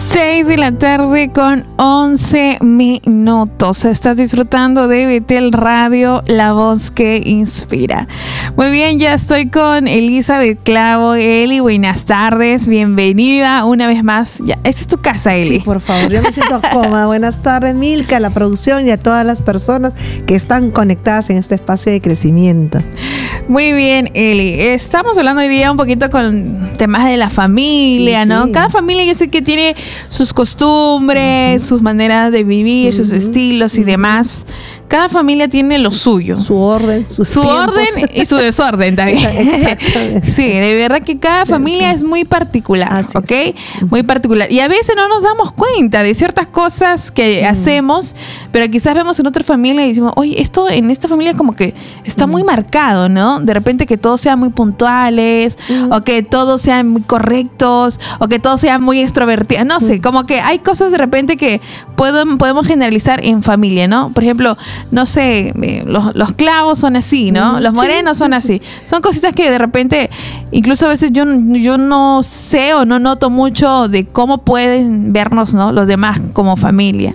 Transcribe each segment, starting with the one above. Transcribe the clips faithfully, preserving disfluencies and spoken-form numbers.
seis de la tarde con once minutos. Estás disfrutando de Betel Radio, la voz que inspira. Muy bien, ya estoy con Elizabeth Clavo. Eli, buenas tardes, bienvenida una vez más. Ya, esa es tu casa, Eli. Sí, por favor, yo me siento cómoda. Buenas tardes, Milka, a la producción y a todas las personas que están conectadas en este espacio de crecimiento. Muy bien, Eli. Estamos hablando hoy día un poquito con temas de la familia, sí, ¿no? Sí. Cada familia yo sé que tiene sus costumbres, uh-huh. sus maneras de vivir, uh-huh. sus estilos y uh-huh. demás. Cada familia tiene lo suyo. Su orden, sus Su tiempos. orden y su desorden también. Exactamente. Sí, de verdad que cada sí, familia sí. es muy particular, Así ¿ok? Es. Muy particular. Y a veces no nos damos cuenta de ciertas cosas que uh-huh. hacemos, pero quizás vemos en otra familia y decimos, oye, esto en esta familia como que está uh-huh. muy marcado, ¿no? De repente que todos sean muy puntuales, uh-huh. o que todos sean muy correctos, o que todos sean muy extrovertidos. No sé, uh-huh. como que hay cosas de repente que puedo, podemos generalizar en familia, ¿no? Por ejemplo, no sé, eh, los, los clavos son así, ¿no? Los morenos sí, son sí, así. Sí. Son cositas que de repente, incluso a veces yo, yo no sé o no noto mucho de cómo pueden vernos, ¿no? Los demás como familia.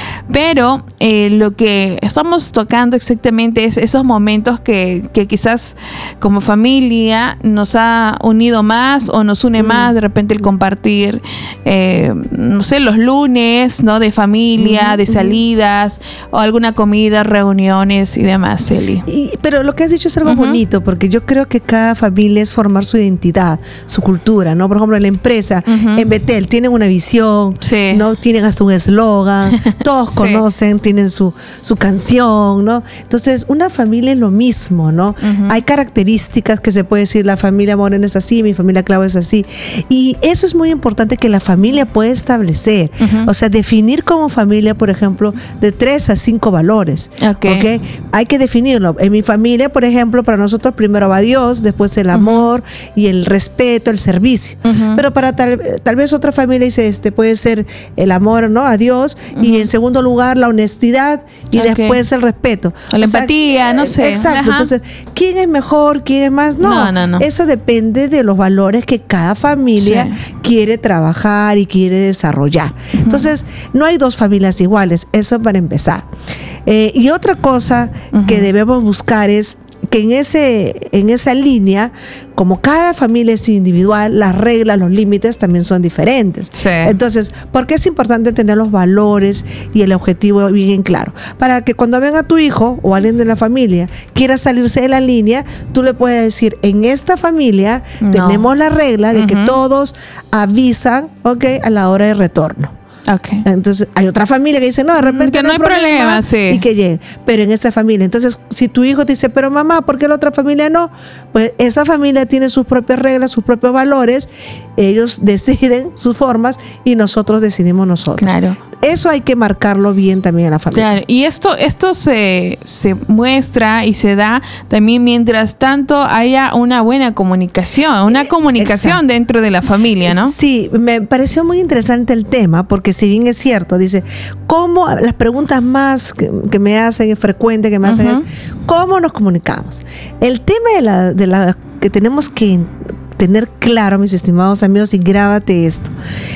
Pero eh, lo que estamos tocando exactamente es esos momentos que, que quizás como familia nos ha unido más o nos une mm. más, de repente el compartir, eh, no sé, los lunes, ¿no? De familia, mm. de salidas, mm. o alguna comida, reuniones y demás, Eli. Y, pero lo que has dicho es algo uh-huh. bonito, porque yo creo que cada familia es formar su identidad, su cultura, ¿no? Por ejemplo, en la empresa, uh-huh. en Betel, tienen una visión, sí. ¿no? Tienen hasta un eslogan, todos sí. conocen, tienen su, su canción, ¿no? Entonces, una familia es lo mismo, ¿no? Uh-huh. Hay características que se puede decir, la familia Moreno es así, mi familia Clavo es así, y eso es muy importante que la familia pueda establecer, uh-huh. o sea, definir como familia, por ejemplo, de tres a cinco valores. Okay. ¿Okay? Hay que definirlo. En mi familia, por ejemplo, para nosotros primero va Dios, después el amor uh-huh. y el respeto, el servicio. Uh-huh. Pero para tal, tal vez otra familia dice, este puede ser el amor, ¿no? A Dios uh-huh. y en segundo lugar la honestidad y okay. después el respeto. O la o empatía, sea, no sé. Exacto. Ajá. Entonces, ¿quién es mejor? ¿Quién es más? No, no, no, no. Eso depende de los valores que cada familia sí. quiere trabajar y quiere desarrollar. Uh-huh. Entonces, no hay dos familias iguales. Eso es para empezar. Eh, y otra cosa uh-huh. que debemos buscar es que en ese en esa línea, como cada familia es individual, las reglas, los límites también son diferentes. Sí. Entonces, ¿por qué es importante tener los valores y el objetivo bien claro? Para que cuando venga tu hijo o alguien de la familia quiera salirse de la línea, tú le puedes decir, en esta familia no. tenemos la regla de uh-huh. que todos avisan, ¿okay? A la hora de retorno. Okay. Entonces hay otra familia que dice no, de repente que no, no hay problema, problema sí. y que llegue, pero en esta familia, entonces si tu hijo te dice, pero mamá, ¿por qué la otra familia no? Pues esa familia tiene sus propias reglas, sus propios valores, ellos deciden sus formas y nosotros decidimos nosotros. Claro. Eso hay que marcarlo bien también a la familia. Claro, y esto, esto se, se muestra y se da también mientras tanto haya una buena comunicación, una comunicación Exacto. dentro de la familia, ¿no? Sí, me pareció muy interesante el tema, porque si bien es cierto, dice, ¿cómo? Las preguntas más que, que me hacen, frecuentes que me hacen uh-huh. es, ¿cómo nos comunicamos? El tema de la, de la que tenemos que tener claro, mis estimados amigos, y grábate esto.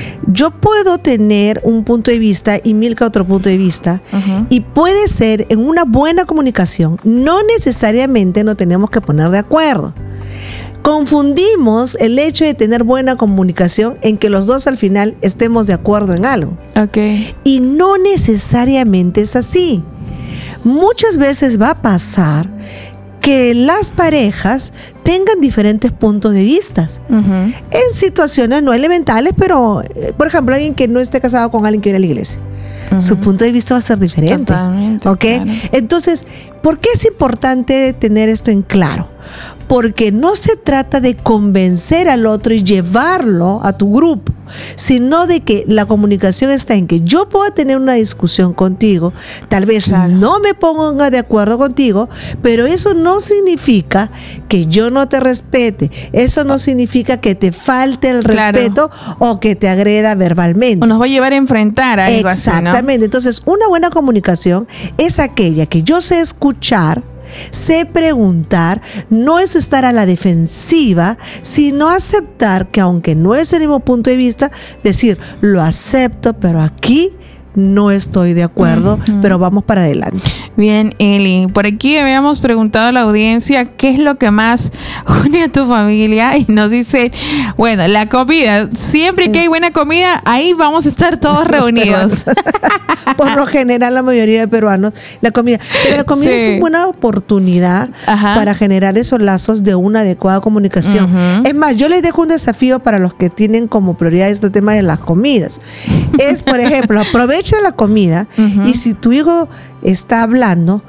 Yo puedo tener un punto de vista y Milka otro punto de vista uh-huh. y puede ser en una buena comunicación. No necesariamente nos tenemos que poner de acuerdo. Confundimos el hecho de tener buena comunicación en que los dos al final estemos de acuerdo en algo. Okay. Y no necesariamente es así. Muchas veces va a pasar que las parejas tengan diferentes puntos de vista uh-huh. en situaciones no elementales, pero eh, por ejemplo, alguien que no esté casado con alguien que viene a la iglesia, uh-huh. su punto de vista va a ser diferente. Totalmente, ¿okay? Claro. Entonces, ¿por qué es importante tener esto en claro? Porque no se trata de convencer al otro y llevarlo a tu grupo, sino de que la comunicación está en que yo pueda tener una discusión contigo, tal vez claro. no me ponga de acuerdo contigo, pero eso no significa que yo no te respete, eso no significa que te falte el claro. respeto o que te agreda verbalmente. O nos va a llevar a enfrentar algo Exactamente. así, ¿no? Entonces, una buena comunicación es aquella que yo sé escuchar sé preguntar, no es estar a la defensiva, sino aceptar que aunque no es el mismo punto de vista, decir, lo acepto, pero aquí no estoy de acuerdo, uh-huh. pero vamos para adelante. Bien, Eli, por aquí habíamos preguntado a la audiencia qué es lo que más une a tu familia y nos dice, bueno, la comida, siempre que hay buena comida, ahí vamos a estar todos reunidos. Por lo general, la mayoría de peruanos, la comida, pero la comida sí. es una buena oportunidad Ajá. para generar esos lazos de una adecuada comunicación. Uh-huh. Es más, yo les dejo un desafío para los que tienen como prioridad este tema de las comidas. Es, por ejemplo, aprovecha la comida uh-huh. y si tu hijo está hablando,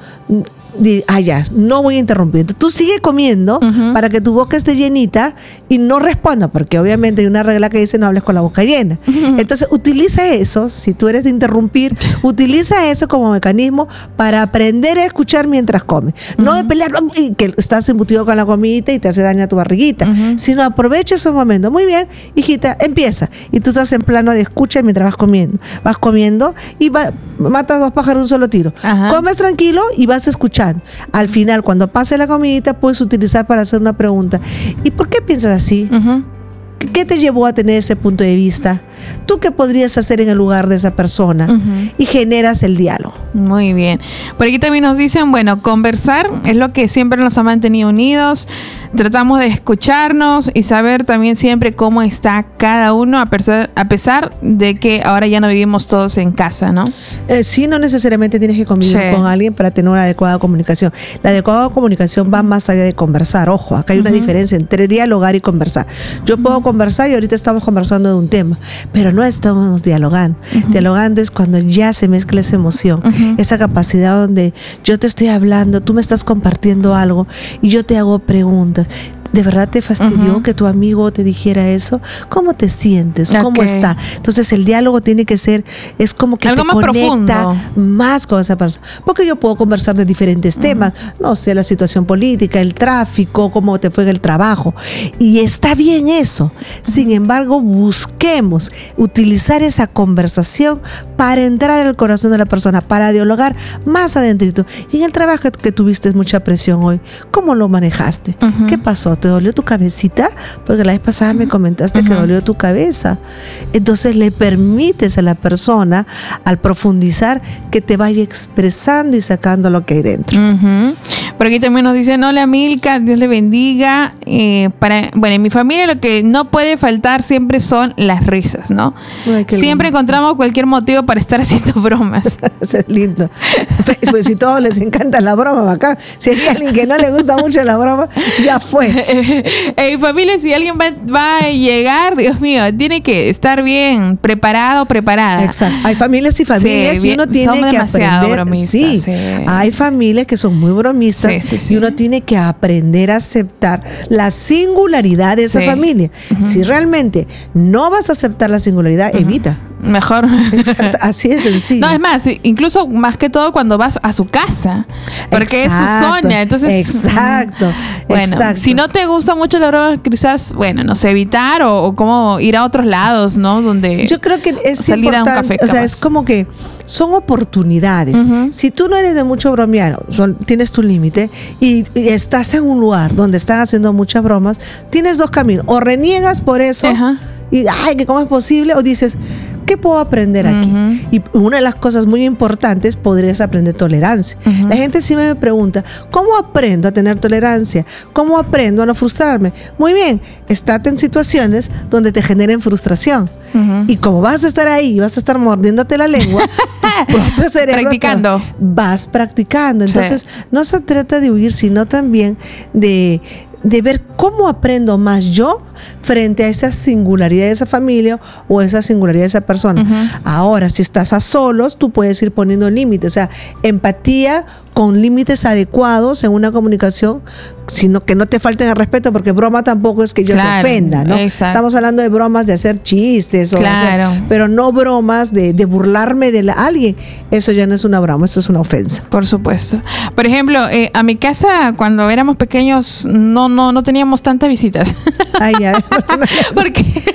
di, ah, ya, no voy a interrumpir. Tú sigue comiendo uh-huh. para que tu boca esté llenita y no responda, porque obviamente hay una regla que dice no hables con la boca llena. Uh-huh. Entonces, utiliza eso, si tú eres de interrumpir, utiliza eso como mecanismo para aprender a escuchar mientras comes. Uh-huh. No de pelear y que estás embutido con la comidita y te hace daño a tu barriguita, uh-huh. sino aprovecha esos momentos. Muy bien, hijita, empieza. Y tú estás en plano de escucha mientras vas comiendo. Vas comiendo y va, matas dos pájaros de un solo tiro. Uh-huh. Comes tranquilo y vas escuchando. Al final, cuando pase la comidita, puedes utilizar para hacer una pregunta. ¿Y por qué piensas así? Uh-huh. ¿Qué te llevó a tener ese punto de vista? ¿Tú qué podrías hacer en el lugar de esa persona? Uh-huh. Y generas el diálogo. Muy bien. Por aquí también nos dicen, bueno, conversar es lo que siempre nos ha mantenido unidos. Tratamos de escucharnos y saber también siempre cómo está cada uno, a pesar, a pesar de que ahora ya no vivimos todos en casa, ¿no? Eh, sí, no necesariamente tienes que convivir sí. con alguien para tener una adecuada comunicación. La adecuada comunicación va más allá de conversar. Ojo, acá hay uh-huh. una diferencia entre dialogar y conversar. Yo puedo uh-huh. conversar y ahorita estamos conversando de un tema, pero no estamos dialogando. Uh-huh. Dialogando es cuando ya se mezcla esa emoción, uh-huh. esa capacidad donde yo te estoy hablando, tú me estás compartiendo algo y yo te hago preguntas. ¿De verdad te fastidió uh-huh. que tu amigo te dijera eso? ¿Cómo te sientes? Okay. ¿Cómo está? Entonces el diálogo tiene que ser, es como que algo te más conecta profundo. Más con esa persona. Porque yo puedo conversar de diferentes uh-huh. temas, no sé, la situación política, el tráfico, cómo te fue en el trabajo. Y está bien eso. Sin embargo, busquemos utilizar esa conversación para entrar al corazón de la persona, para dialogar más adentrito. Y en el trabajo que tuviste mucha presión hoy, ¿cómo lo manejaste? Uh-huh. ¿Qué pasó? ¿Te dolió tu cabecita? Porque la vez pasada me comentaste uh-huh. que dolió tu cabeza. Entonces le permites a la persona, al profundizar, que te vaya expresando y sacando lo que hay dentro. Uh-huh. Por aquí también nos dicen, hola Milka, Dios le bendiga. Eh, para, bueno, en mi familia lo que no puede faltar siempre son las risas, ¿no? Ay, siempre lindo. Encontramos cualquier motivo para estar haciendo bromas. Eso es lindo. Pues si a todos les encanta la broma acá, si hay alguien que no le gusta mucho la broma, ya fue. En familia, si alguien va, va a llegar, Dios mío, tiene que estar bien preparado, preparada. Exacto. Hay familias y familias sí, y uno tiene que aprender. Bromistas, sí, sí, hay familias que son muy bromistas sí, sí, sí. y uno tiene que aprender a aceptar la singularidad de esa sí. familia. Uh-huh. Si realmente no vas a aceptar la singularidad, uh-huh. evita. Mejor. Exacto, así de sencillo. No, es más, incluso más que todo cuando vas a su casa, porque exacto, es su zona. Entonces, exacto. Bueno, exacto. si no te gusta mucho la broma, quizás, bueno, no sé, evitar o, o cómo ir a otros lados, ¿no? Donde yo creo que es importante, a un café, o sea, es como que son oportunidades. Uh-huh. Si tú no eres de mucho bromear, son, tienes tu límite y, y estás en un lugar donde están haciendo muchas bromas, tienes dos caminos. O reniegas por eso uh-huh. y, ay, que cómo es posible, o dices, ¿qué puedo aprender aquí? Uh-huh. Y una de las cosas muy importantes podrías aprender tolerancia. Uh-huh. La gente siempre me pregunta, ¿cómo aprendo a tener tolerancia? ¿Cómo aprendo a no frustrarme? Muy bien, estate en situaciones donde te generen frustración. Uh-huh. Y como vas a estar ahí, vas a estar mordiéndote la lengua, tu propio cerebro practicando. Te, vas practicando. Entonces, sí. no se trata de huir, sino también de... de ver cómo aprendo más yo frente a esa singularidad de esa familia o esa singularidad de esa persona. Uh-huh. Ahora, si estás a solos, tú puedes ir poniendo límites. O sea, empatía con límites adecuados en una comunicación, sino que no te falten el respeto, porque broma tampoco es que yo claro, te ofenda, ¿no? Exacto. Estamos hablando de bromas de hacer chistes, o claro. hacer, pero no bromas de, de burlarme de la, alguien. Eso ya no es una broma, eso es una ofensa. Por supuesto. Por ejemplo, eh, a mi casa, cuando éramos pequeños, no, no, no teníamos tantas visitas. Ay, ya. Porque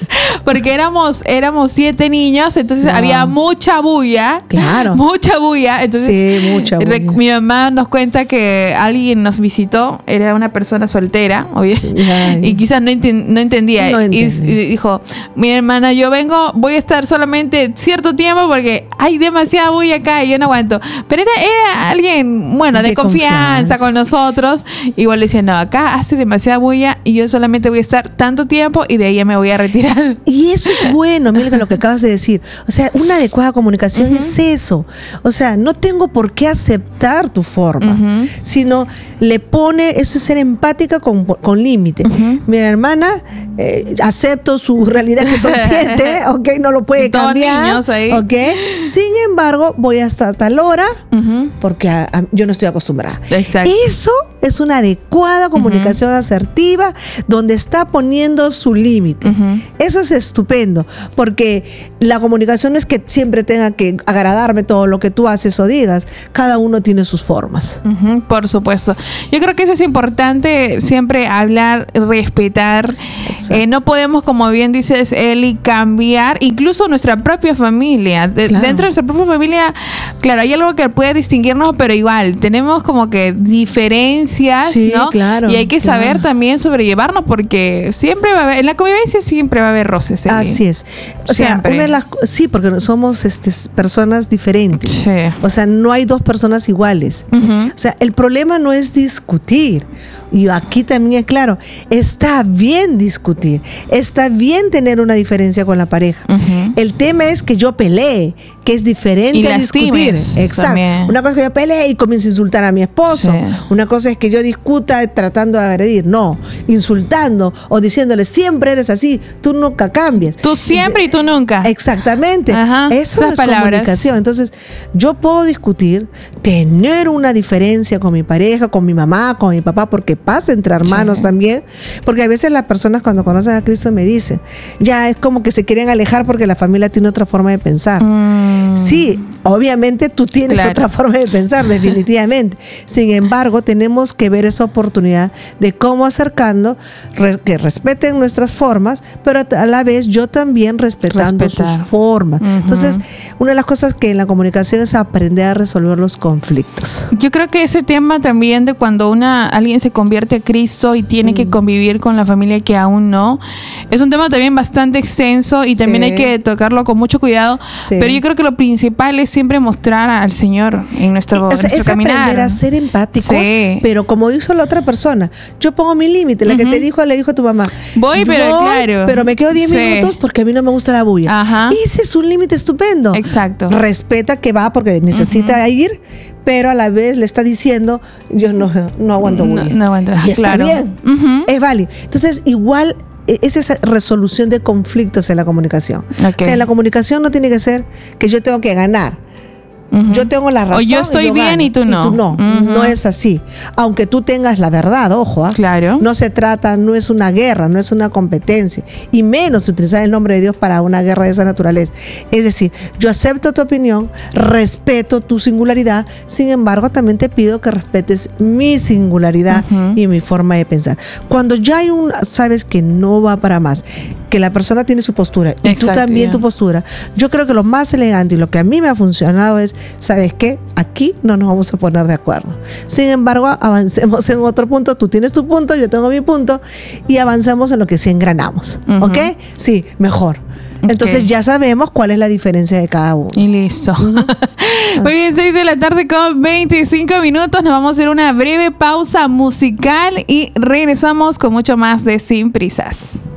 porque éramos, éramos siete niños, entonces no. había mucha bulla. Claro. Mucha bulla. Entonces, sí, mucha bulla. Rec- mi mamá nos cuenta que alguien nos visitó, era una persona soltera, obvio, y quizás no, enten- no entendía. No y, y dijo, mi hermana, yo vengo, voy a estar solamente cierto tiempo porque hay demasiada bulla acá y yo no aguanto. Pero era, era alguien, bueno, de, de confianza, confianza con nosotros. Igual le decía, no, acá hace demasiada bulla y yo solamente voy a estar tanto tiempo y de ahí ya me voy a retirar. Y eso es bueno, mira lo que acabas de decir. O sea, una adecuada comunicación uh-huh. es eso. O sea, no tengo por qué aceptar tu forma, uh-huh. sino le pone, eso es ser empática con, con límite. Uh-huh. Mi hermana, eh, acepto su realidad que son siete, ok, no lo puede Todos cambiar. Niños ahí. Ok. Sin embargo, voy hasta tal hora uh-huh. porque a, a, yo no estoy acostumbrada. Exacto. Eso es una adecuada comunicación uh-huh. asertiva donde está poniendo su límite. Uh-huh. Eso es estupendo, porque la comunicación no es que siempre tenga que agradarme todo lo que tú haces o digas. Cada uno tiene sus formas. Uh-huh, por supuesto. Yo creo que eso es importante, siempre hablar, respetar. Eh, no podemos, como bien dices, Eli, cambiar incluso nuestra propia familia. De, claro. Dentro de nuestra propia familia, claro, hay algo que puede distinguirnos, pero igual, tenemos como que diferencias, sí, ¿no? Claro, y hay que claro. saber también sobrellevarnos porque siempre va a haber, en la convivencia siempre va a haber roces. Eli. Así es. O siempre. sea, una de las, sí, porque somos este, personas diferentes. Sí. O sea, no hay dos personas iguales. Uh-huh. O sea, el problema no es discutir. Y aquí también es claro, está bien discutir, está bien tener una diferencia con la pareja. Uh-huh. El tema es que yo pelee, que es diferente a discutir. Exacto. También. Una cosa es que yo pelee y comience a insultar a mi esposo. Sí. Una cosa es que yo discuta tratando de agredir. No, insultando o diciéndole siempre eres así, tú nunca cambias. Tú siempre y tú nunca. Exactamente. Ajá. Eso Esas no es palabras. Comunicación. Entonces, yo puedo discutir, tener una diferencia con mi pareja, con mi mamá, con mi papá, porque pasa entre hermanos sí. también, porque a veces las personas cuando conocen a Cristo me dicen, ya es como que se quieren alejar porque la familia tiene otra forma de pensar. Mm. Sí, obviamente tú tienes claro. otra forma de pensar, definitivamente. Sin embargo, tenemos que ver esa oportunidad de cómo acercando, re, que respeten nuestras formas, pero a la vez yo también respetando Respetar. sus formas. Uh-huh. Entonces, una de las cosas que en la comunicación es aprender a resolver los conflictos. Yo creo que ese tema también de cuando una alguien se convierte a Cristo y tiene mm. que convivir con la familia que aún no, es un tema también bastante extenso y también sí. hay que tocarlo con mucho cuidado, sí. pero yo creo que lo principal es siempre mostrar al Señor en nuestro, o sea, nuestro es caminar. Aprender a ser empáticos, sí. pero como hizo la otra persona, yo pongo mi límite, la uh-huh. que te dijo, le dijo a tu mamá, voy, pero voy, claro, pero me quedo diez sí. minutos porque a mí no me gusta la bulla. Ajá. Ese es un límite estupendo. Exacto. Respeta que va porque necesita uh-huh. ir, pero a la vez le está diciendo, yo no, no aguanto bulla. No, no aguanto, y está claro. bien, uh-huh. es válido. Entonces, igual es esa resolución de conflictos en la comunicación. Okay. O sea, en la comunicación no tiene que ser que yo tengo que ganar. Uh-huh. Yo tengo la razón. O yo estoy y yo bien gano, y tú no. Y tú no. Uh-huh. No es así. Aunque tú tengas la verdad, ojo. ¿eh? Claro. No se trata, no es una guerra, no es una competencia. Y menos utilizar el nombre de Dios para una guerra de esa naturaleza. Es decir, yo acepto tu opinión, respeto tu singularidad, sin embargo, también te pido que respetes mi singularidad uh-huh. y mi forma de pensar. Cuando ya hay un, sabes que no va para más, que la persona tiene su postura y Exacto, tú también yeah. tu postura, yo creo que lo más elegante y lo que a mí me ha funcionado es, ¿sabes qué? Aquí no nos vamos a poner de acuerdo. Sin embargo, avancemos en otro punto. Tú tienes tu punto, yo tengo mi punto y avanzamos en lo que sí engranamos. Uh-huh. ¿Ok? Sí, mejor. Entonces okay. ya sabemos cuál es la diferencia de cada uno. Y listo. Uh-huh. Muy bien, seis de la tarde con veinticinco minutos. Nos vamos a hacer una breve pausa musical y regresamos con mucho más de Sin Prisas.